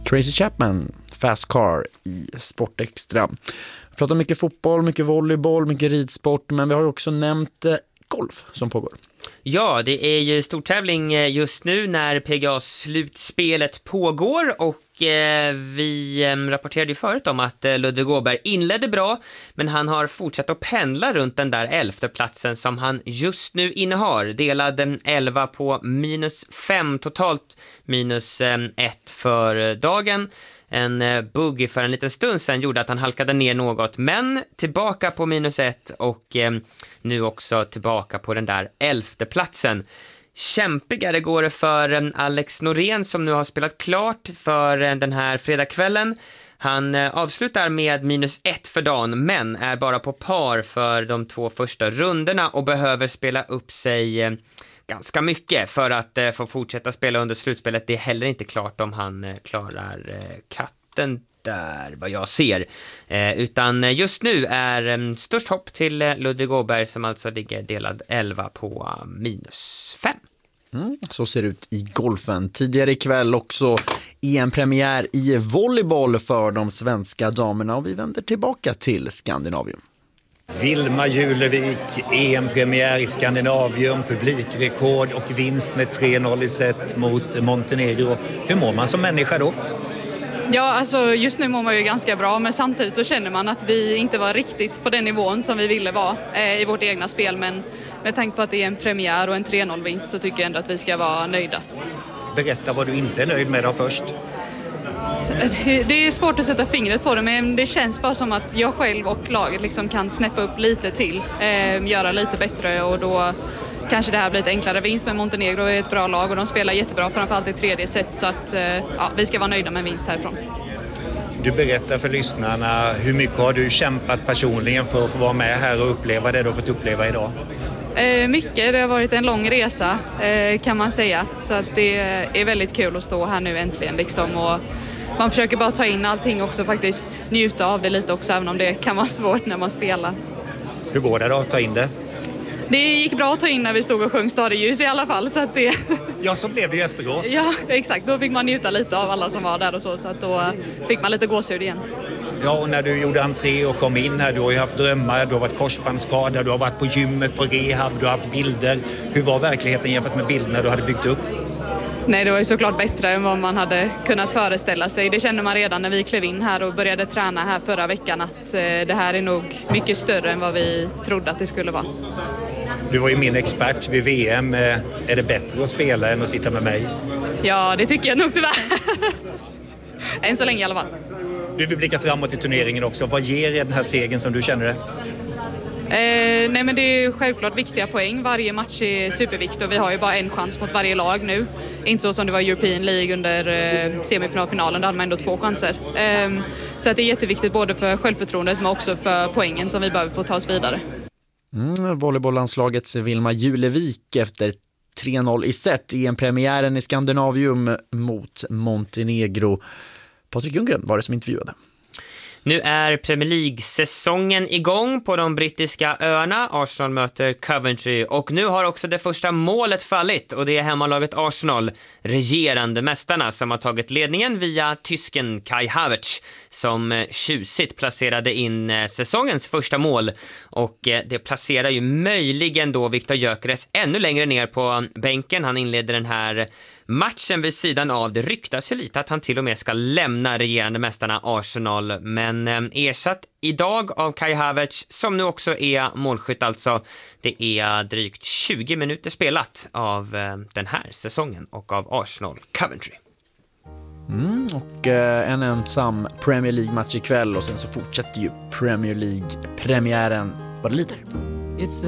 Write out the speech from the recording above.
Tracy Chapman, Fast Car i Sportextra. Vi pratar mycket fotboll, mycket volleyboll, mycket ridsport, men vi har ju också nämnt golf som pågår. Ja, det är ju stortävling just nu när PGA-slutspelet pågår och vi rapporterade ju förut om att Ludvig Åberg inledde bra, men han har fortsatt att pendla runt den där 11:e platsen som han just nu innehar. Delad 11 på -5, totalt -1 för dagen. En buggy för en liten stund sedan gjorde att han halkade ner något, men tillbaka på -1 och nu också tillbaka på den där 11:e platsen. Kämpigare går det för Alex Norén som nu har spelat klart för den här fredagskvällen. Han avslutar med -1 för dagen, men är bara på par för de 2 första runderna och behöver spela upp sig ganska mycket för att få fortsätta spela under slutspelet. Det är heller inte klart om han klarar katten där, vad jag ser. Utan just nu är störst hopp till Ludvig Åberg som alltså ligger delad 11 på -5. Så ser det ut i golfen. Tidigare ikväll också EM-premiär i volleyboll för de svenska damerna och vi vänder tillbaka till Skandinavium. Vilma Julevik, EM-premiär i Skandinavium, publikrekord och vinst med 3-0 i set mot Montenegro. Hur mår man som människa då? Ja, alltså just nu mår man ju ganska bra, men samtidigt så känner man att vi inte var riktigt på den nivån som vi ville vara i vårt egna spel, men med tanke på att det är en premiär och en 3-0-vinst så tycker jag ändå att vi ska vara nöjda. Berätta vad du inte är nöjd med då först. Det är svårt att sätta fingret på det, men det känns bara som att jag själv och laget liksom kan snäppa upp lite till, göra lite bättre och då kanske det här blir ett enklare. Vinst med Montenegro är ett bra lag och de spelar jättebra, framförallt i tredje set, så att vi ska vara nöjda med en vinst härifrån. Du berättar för lyssnarna, hur mycket har du kämpat personligen för att få vara med här och uppleva det du har fått uppleva idag? Mycket, det har varit en lång resa kan man säga, så att det är väldigt kul att stå här nu äntligen liksom, och man försöker bara ta in allting också, faktiskt njuta av det lite också, även om det kan vara svårt när man spelar. Hur går det då att ta in det? Det gick bra att ta in när vi stod och sjöng Stadeljus i alla fall, så att det... Ja, så blev det ju efteråt. Ja, exakt. Då fick man njuta lite av alla som var där och så att då fick man lite gåshud igen. Ja, och när du gjorde entré och kom in här, du har ju haft drömmar, du har varit korsbandsskadad, du har varit på gymmet, på rehab, du har haft bilder. Hur var verkligheten jämfört med bilderna du hade byggt upp? Nej, det var ju såklart bättre än vad man hade kunnat föreställa sig. Det kände man redan när vi klev in här och började träna här förra veckan, att det här är nog mycket större än vad vi trodde att det skulle vara. Du var ju min expert vid VM. Är det bättre att spela än att sitta med mig? Ja, det tycker jag nog tyvärr. Än så länge i alla fall. Du vill blicka framåt i turneringen också. Vad ger den här segern som du känner det? Nej, men det är självklart viktiga poäng. Varje match är superviktig och vi har ju bara en chans mot varje lag nu. Inte så som det var i European League under semifinalfinalen, där hade man ändå 2 chanser. Så att det är jätteviktigt både för självförtroendet men också för poängen som vi behöver få ta oss vidare. Volleybollandslagets Vilma Julevik efter 3-0 i set i en premiären i Skandinavium mot Montenegro. Patrik Ljunggren var det som intervjuade. Nu är Premier League-säsongen igång på de brittiska öarna. Arsenal möter Coventry och nu har också det första målet fallit och det är hemmalaget Arsenal, regerande mästarna, som har tagit ledningen via tysken Kai Havertz som tjusigt placerade in säsongens första mål, och det placerar ju möjligen då Viktor Gyökeres ännu längre ner på bänken. Han inleder den här matchen vid sidan av. Det ryktas ju lite att han till och med ska lämna regerande mästarna Arsenal, men ersatt idag av Kai Havertz som nu också är målskytt alltså. Det är drygt 20 minuter spelat av den här säsongen och av Arsenal Coventry. Och en ensam Premier League-match ikväll och sen så fortsätter ju Premier League-premiären vad det lider.